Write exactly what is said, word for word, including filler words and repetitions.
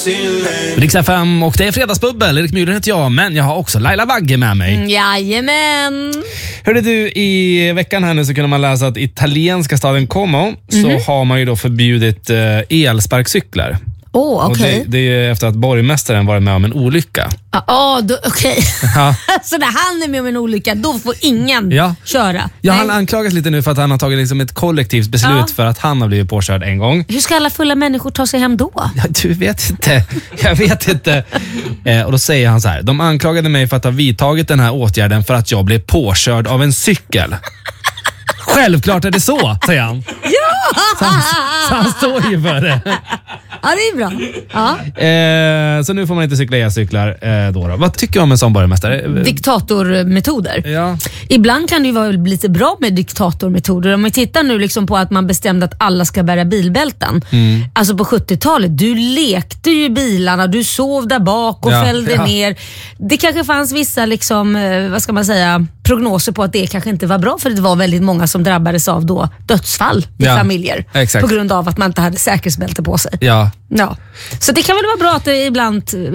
Rix F M och det är fredagsbubbel. Erik Myhren heter jag, men jag har också Laila Bagge med mig. Mm, jajamän. Hörde du, i veckan här nu så kunde man läsa att italienska staden Como mm-hmm. så har man ju då förbjudit eh, elsparkcyklar. Åh, oh, okej. Okay. Det, det är efter att borgmästaren varit med om en olycka. Ja, ah, okej. Okay. Ja. Så när han är med om en olycka, då får ingen ja. köra. Ja, han anklagas lite nu för att han har tagit liksom ett kollektivt beslut ja. för att han har blivit påkörd en gång. Hur ska alla fulla människor ta sig hem då? Ja, du vet inte. Jag vet inte. Eh, och då säger han så här: de anklagade mig för att ha vidtagit den här åtgärden för att jag blev påkörd av en cykel. Självklart är det så, säger han. Ja! Så han, så han står ju för det. Ja, det är bra. Ja. Eh, så nu får man inte cykla e-cyklar eh, då, då. Vad tycker du om en sån borgmästare? Diktatormetoder. Ja. Ibland kan det ju vara lite bra med diktatormetoder. Om vi tittar nu liksom på att man bestämde att alla ska bära bilbälten. Mm. Alltså på sjuttiotalet, du lekte ju bilarna, du sov där bak och ja, fällde ja. ner. Det kanske fanns vissa liksom, vad ska man säga, prognoser på att det kanske inte var bra, för det var väldigt många som drabbades av då dödsfall i ja, familjer. Exakt. På grund av att man inte hade säkerhetsbälte på sig. Ja. Ja. Så det kan väl vara bra att det ibland